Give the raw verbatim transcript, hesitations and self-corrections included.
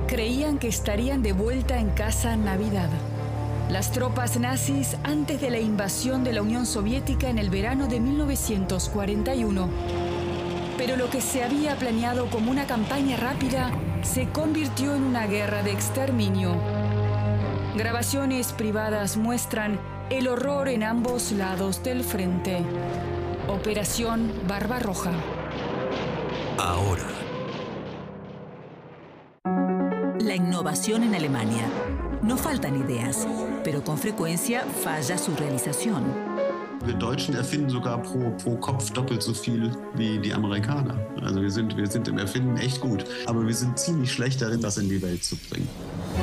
Creían que estarían de vuelta en casa en Navidad. Las tropas nazis antes de la invasión de la Unión Soviética en el verano de mil novecientos cuarenta y uno. Pero lo que se había planeado como una campaña rápida se convirtió en una guerra de exterminio. Grabaciones privadas muestran el horror en ambos lados del frente. Operación Barbarroja. Ahora. La innovación en Alemania. No faltan ideas, pero con frecuencia falla su realización. Wir Deutschen erfinden sogar pro, pro Kopf doppelt so viel wie die Amerikaner. Also wir sind, wir sind im Erfinden echt gut, aber wir sind ziemlich schlecht darin, das in die Welt zu bringen.